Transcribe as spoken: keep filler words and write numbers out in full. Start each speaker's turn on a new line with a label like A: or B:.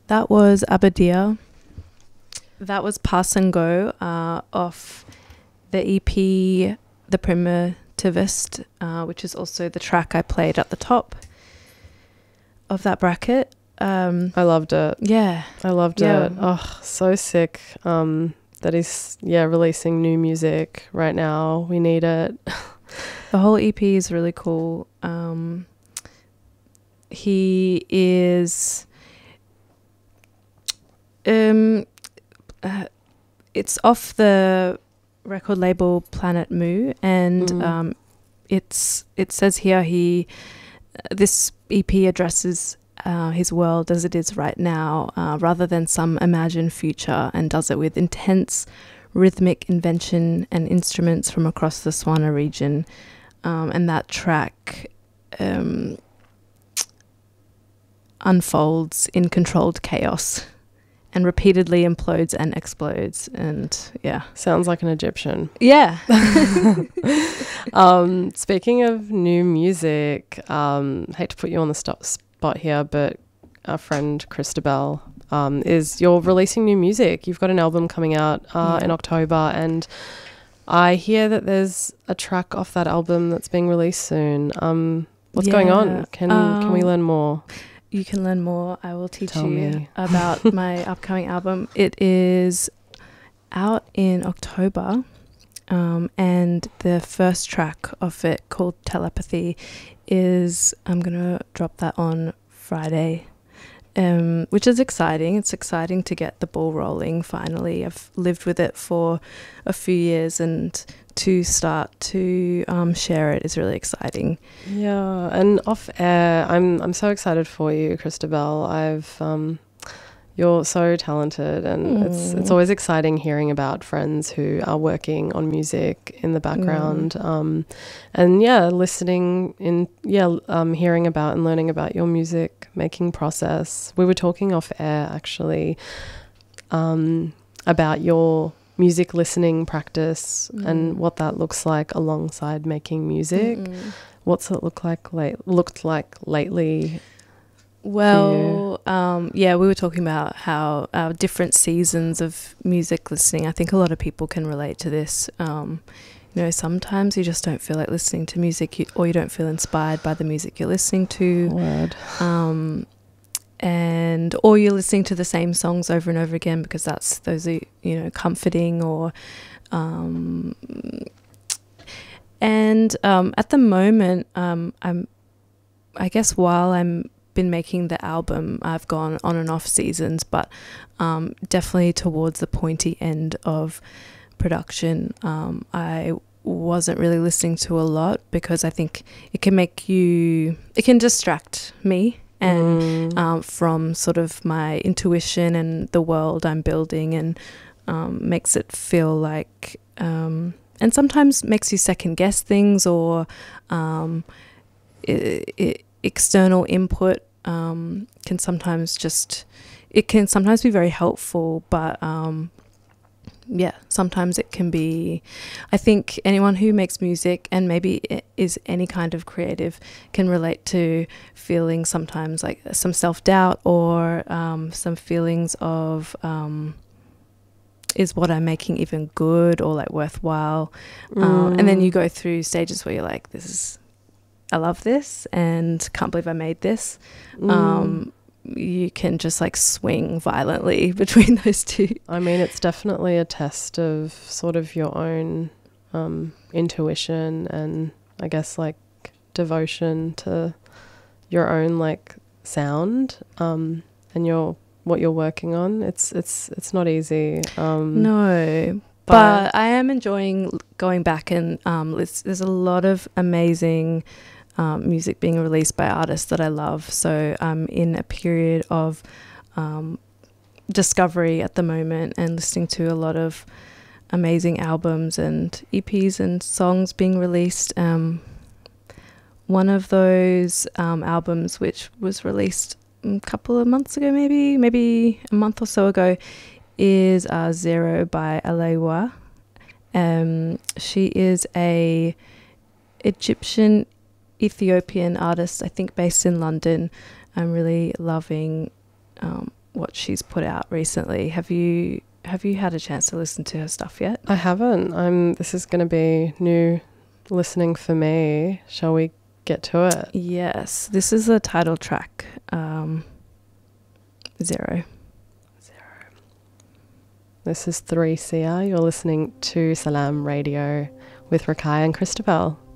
A: That was Abadia. That was Pass and Go uh, off the E P The Primitivist, uh, which is also the track I played at the top of that bracket. Um,
B: I loved it.
A: yeah.
B: I loved
A: Yeah.
B: it. Oh, so sick um, that he's, yeah, releasing new music right now. We need it.
A: The whole E P is really cool. Um, he is... Um, uh, it's off the record label Planet Mu, and
B: Mm.
A: um, it's it says here he uh, this E P addresses uh, his world as it is right now, uh, rather than some imagined future, and does it with intense rhythmic invention and instruments from across the Swana region. Um, and that track um, unfolds in controlled chaos and repeatedly implodes and explodes. And yeah.
B: Sounds like an Egyptian.
A: Yeah.
B: um, speaking of new music, um, hate to put you on the stop spot here, but our friend Christabel, um, is you're releasing new music. You've got an album coming out uh,
A: Yeah.
B: in October, and I hear that there's a track off that album that's being released soon. Um, what's going
A: Yeah.
B: on? Can can we
A: Um,
B: learn more?
A: You can learn more. I will teach
B: Tell
A: you
B: me.
A: about my upcoming album. It is out in October, um, and the first track of it, called Telepathy, is I'm going to drop that on Friday, um, which is exciting. It's exciting to get the ball rolling finally. I've lived with it for a few years, and to start to um, share it is really exciting.
B: Yeah, and off air, I'm I'm so excited for you, Christabel. I've um, you're so talented, and it's it's
A: Mm.
B: always exciting hearing about friends who are working on music in the background. Um, and yeah, listening in, yeah, um, hearing about and learning about your music making process. We were talking off air actually um, about your music listening practice
A: Mm.
B: and what that looks like alongside making music.
A: Mm-mm.
B: What's it look like late looked like lately?
A: Well, um, yeah, we were talking about how uh, different seasons of music listening. I think a lot of people can relate to this. Um, you know, sometimes you just don't feel like listening to music, you, or you don't feel inspired by the music you're listening to.
B: Word.
A: Um, and or you're listening to the same songs over and over again because that's those are, you know, comforting, or um, and um, at the moment, um, I'm, I guess while I'm been making the album, I've gone on and off seasons, but um, definitely towards the pointy end of production, um, I wasn't really listening to a lot because I think it can make you, it can distract me and
B: Mm.
A: um, from sort of my intuition and the world I'm building, and um, makes it feel like, um, and sometimes makes you second guess things, or um, I I external input um, can sometimes just, it can sometimes be very helpful, but um, yeah, sometimes it can be, I think anyone who makes music and maybe i- is any kind of creative can relate to feeling sometimes like some self-doubt, or um, some feelings of um, is what I'm making even good or like worthwhile. Um, and then you go through stages where you're like, this is, I love this and can't believe I made this.
B: Mm.
A: Um, you can just like swing violently between those two.
B: I mean, it's definitely a test of sort of your own um, intuition and I guess like devotion to your own like sound um, and your what you're working on. It's it's it's not easy. Um,
A: No,
B: but-
A: but I am enjoying l- going back and um, there's, there's a lot of amazing um, music being released by artists that I love. So I'm in a period of um, discovery at the moment and listening to a lot of amazing albums and E Ps and songs being released. Um, one of those um, albums, which was released a couple of months ago, maybe, maybe a month or so ago, is uh, Zero by Alewa. Um, she is a Egyptian Ethiopian artist, I think based in London. I'm really loving um, what she's put out recently. Have you have you had a chance to listen to her stuff yet?
B: I haven't. I'm. This is going to be new listening for me. Shall we get to it?
A: Yes, this is the title track, um, Zero.
B: Zero. This is three C R. You're listening to Salam Radio with Rakai and Christabel.